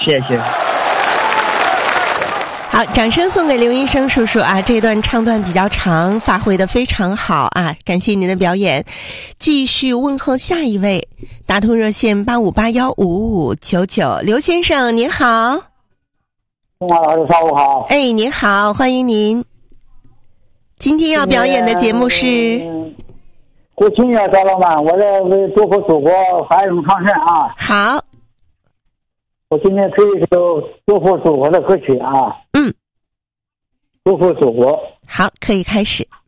谢谢。 好，掌声送给刘医生叔叔啊！这段唱段比较长，发挥得非常好啊！感谢您的表演。继续问候下一位，打通热线85815599，刘先生您好。 中华老师上午好。 哎，您好，欢迎您。今天要表演的节目是国庆节到了吗？我在为祝福祖国繁荣昌盛啊。 好， 我今天推一首祝福祖国的歌曲啊。 嗯， 祝福祖国。 好，可以开始。